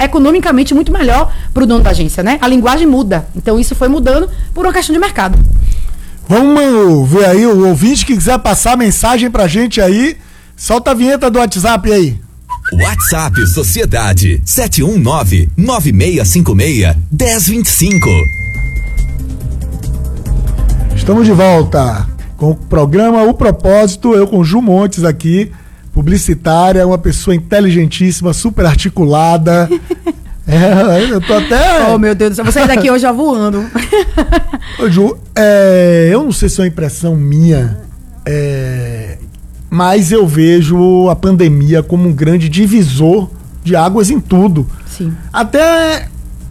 economicamente muito melhor para o dono da agência, né? A linguagem muda. Então isso foi mudando por uma questão de mercado. Vamos ver aí o ouvinte que quiser passar mensagem pra gente aí. Solta a vinheta do WhatsApp aí. WhatsApp Sociedade 719-9656-1025. Estamos de volta com o programa O Propósito, eu com Ju Montes aqui, publicitária, uma pessoa inteligentíssima, super articulada. Eu tô até... Oh, meu Deus do céu, você daqui hoje já voando. Ô, Ju, eu não sei se é uma impressão minha, mas eu vejo a pandemia como um grande divisor de águas em tudo. Sim. Até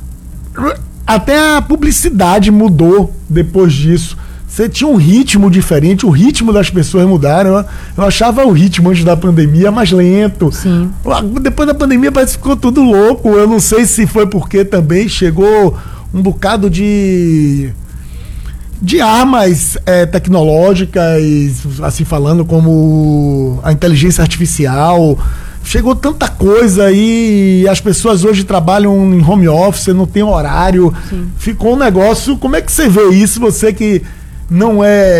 a publicidade mudou depois disso. Você tinha um ritmo diferente, o ritmo das pessoas mudaram. Eu achava o ritmo antes da pandemia mais lento. Sim. Depois da pandemia parece que ficou tudo louco. Eu não sei se foi porque também chegou um bocado de armas tecnológicas, assim falando, como a inteligência artificial. Chegou tanta coisa e as pessoas hoje trabalham em home office, não tem horário. Sim. Ficou um negócio... Como é que você vê isso? Você que não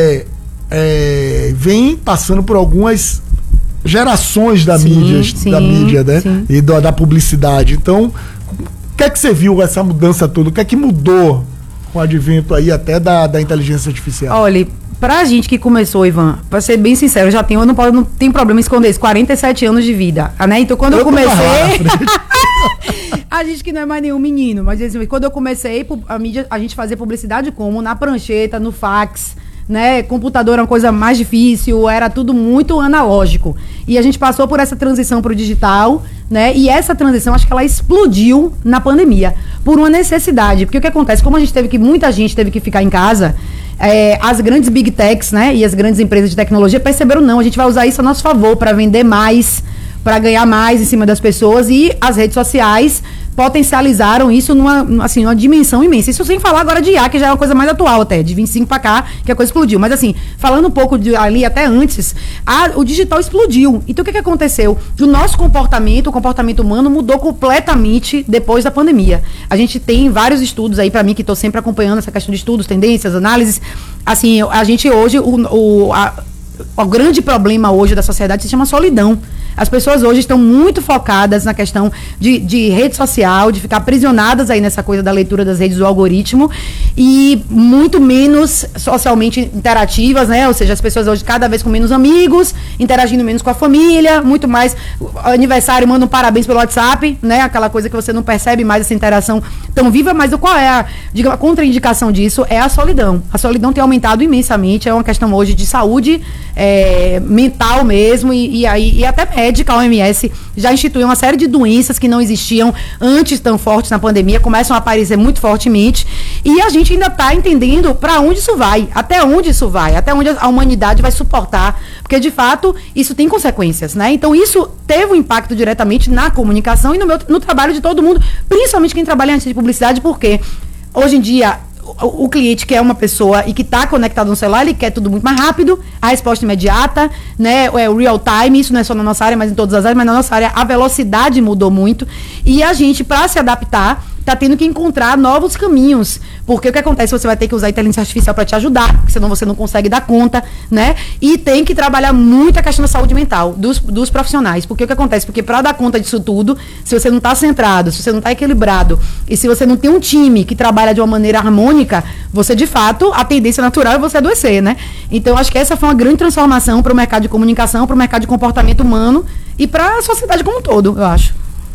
vem passando por algumas gerações da mídia, né? Sim. E da publicidade. Então, o que é que você viu essa mudança toda? O que é que mudou com o advento aí até da inteligência artificial? Olha, pra gente que começou, Ivan, pra ser bem sincero, eu não tenho problema em esconder isso, 47 anos de vida, né? Então quando eu comecei... A gente que não é mais nenhum menino, mas assim, quando eu comecei a gente fazia publicidade como? Na prancheta, no fax, né? Computador era uma coisa mais difícil, era tudo muito analógico. E a gente passou por essa transição pro digital, né? E essa transição, acho que ela explodiu na pandemia, por uma necessidade. Porque o que acontece? Como muita gente teve que ficar em casa, as grandes big techs, né? E as grandes empresas de tecnologia perceberam, não, a gente vai usar isso a nosso favor para vender mais, para ganhar mais em cima das pessoas, e as redes sociais potencializaram isso numa dimensão imensa. Isso sem falar agora de IA, que já é uma coisa mais atual até, de 25 para cá, que a coisa explodiu. Mas assim, falando um pouco ali até antes, o digital explodiu. Então o que aconteceu? O nosso comportamento, o comportamento humano mudou completamente depois da pandemia. A gente tem vários estudos aí, para mim, que estou sempre acompanhando essa questão de estudos, tendências, análises. Assim, a gente hoje, o grande problema hoje da sociedade se chama solidão. As pessoas hoje estão muito focadas na questão de rede social, de ficar aprisionadas aí nessa coisa da leitura das redes do algoritmo, e muito menos socialmente interativas, né? Ou seja, as pessoas hoje cada vez com menos amigos, interagindo menos com a família, muito mais aniversário, manda um parabéns pelo WhatsApp, né? Aquela coisa que você não percebe mais essa interação tão viva, mas qual é a contraindicação disso? É a solidão. A solidão tem aumentado imensamente, é uma questão hoje de saúde mental mesmo, e até médica. A OMS já instituiu uma série de doenças que não existiam antes tão fortes na pandemia, começam a aparecer muito fortemente, e a gente ainda está entendendo para onde isso vai, até onde a humanidade vai suportar, porque de fato isso tem consequências, né? Então isso teve um impacto diretamente na comunicação e no trabalho de todo mundo, principalmente quem trabalha em agência de publicidade, porque hoje em dia o cliente que é uma pessoa e que está conectado no celular, ele quer tudo muito mais rápido, a resposta imediata, né? O real time, isso não é só na nossa área, mas em todas as áreas, mas na nossa área a velocidade mudou muito, e a gente, para se adaptar, está tendo que encontrar novos caminhos, porque o que acontece? Você vai ter que usar a inteligência artificial para te ajudar, porque senão você não consegue dar conta, né? E tem que trabalhar muito a questão da saúde mental dos profissionais, porque o que acontece? Porque para dar conta disso tudo, se você não está centrado, se você não está equilibrado, e se você não tem um time que trabalha de uma maneira harmônica, você de fato, a tendência natural é você adoecer, né? Então acho que essa foi uma grande transformação para o mercado de comunicação, para o mercado de comportamento humano e para a sociedade como um todo, eu acho.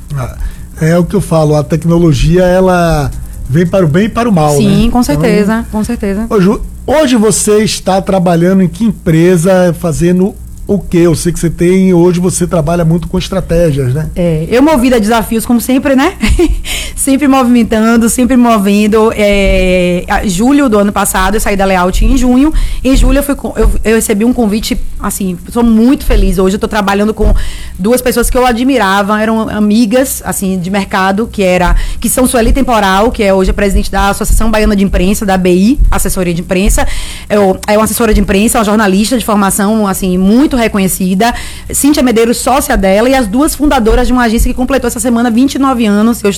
É o que eu falo, a tecnologia, ela vem para o bem e para o mal, né? Sim, com certeza, então, com certeza. Hoje você está trabalhando em que empresa, fazendo o quê? Eu sei que hoje você trabalha muito com estratégias, né? Eu movida desafios, como sempre, né? Sempre movimentando, sempre movendo. Julho do ano passado, eu saí da Layout em junho. Em julho eu recebi um convite, assim, sou muito feliz. Hoje eu estou trabalhando com duas pessoas que eu admirava, eram amigas, assim, de mercado, que são Sueli Temporal, que é hoje a presidente da Associação Baiana de Imprensa, da ABI, assessoria de imprensa. É uma assessora de imprensa, uma jornalista de formação, assim, muito reconhecida. Cíntia Medeiros, sócia dela, e as duas fundadoras de uma agência que completou essa semana 29 anos. Eu